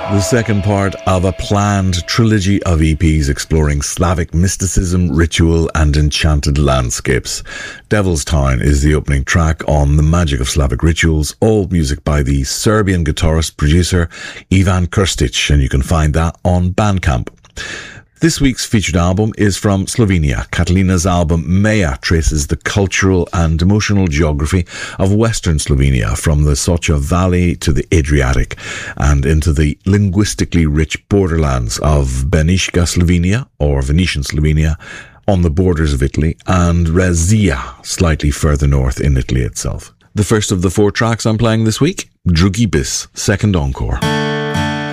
The second part of a planned trilogy of EPs exploring Slavic mysticism, ritual and enchanted landscapes. Devil's Town is the opening track on The Magic of Slavic Rituals, all music by the Serbian guitarist producer Ivan Krstic, and you can find that on Bandcamp. This week's featured album is from Slovenia. Catalina's album Maya traces the cultural and emotional geography of Western Slovenia, from the Socha Valley to the Adriatic, and into the linguistically rich borderlands of Benishka Slovenia, or Venetian Slovenia, on the borders of Italy, and Razia, slightly further north in Italy itself. The first of the 4 tracks I'm playing this week, Drugi bis, second encore.